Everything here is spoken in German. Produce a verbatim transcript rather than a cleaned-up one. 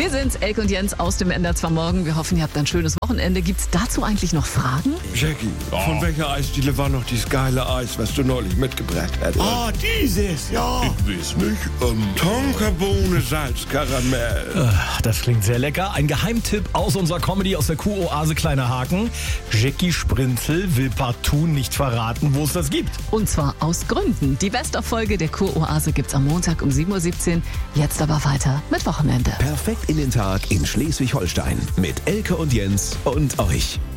Wir sind's, Elke und Jens aus dem N D R zwei Morgen. Wir hoffen, ihr habt ein schönes Wochenende. Gibt's dazu eigentlich noch Fragen? Jackie, Ja. von welcher Eisdiele war noch dieses geile Eis, was du neulich mitgebracht hast? Ah, dieses, ja. Ich weiß nicht. Ähm, Tonkabohne, Salz, Karamell. Das klingt sehr lecker. Ein Geheimtipp aus unserer Comedy aus der Kuroase Kleiner Haken. Jackie Sprinzel will partout nicht verraten, wo es das gibt. Und zwar aus Gründen. Die Best-of-Folge der Kuroase gibt's am Montag um sieben Uhr siebzehn. Jetzt aber weiter mit Wochenende. Perfekt in den Tag in Schleswig-Holstein mit Elke und Jens und euch.